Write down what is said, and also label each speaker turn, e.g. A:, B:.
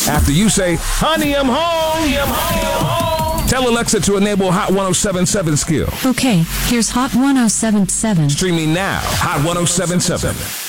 A: After you say, honey, I'm home. Honey, I'm home. Tell Alexa to enable Hot 1077 skill.
B: Okay, here's Hot 1077.
A: Streaming now, Hot 1077.